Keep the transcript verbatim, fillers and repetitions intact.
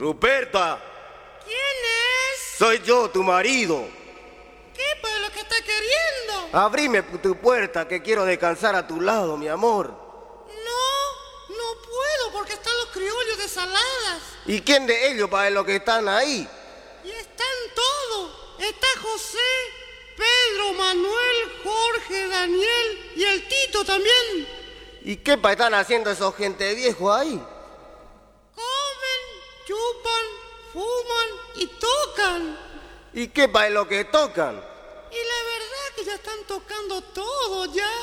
Ruperta, ¿Quién es? soy yo, tu marido. ¿Qué pues lo que está queriendo? Abrime tu puerta, que quiero descansar a tu lado, mi amor. No, no puedo porque están los criollos de Saladas. ¿Y quién de ellos para los que están ahí? Y están todos. Está José, Pedro, Manuel, Jorge, Daniel y el Tito también. ¿Y qué pa están haciendo esos gente viejos ahí? Comen, chupan, fuman y tocan. ¿Y qué pa es lo que tocan? Y la verdad que ya están tocando todo ya.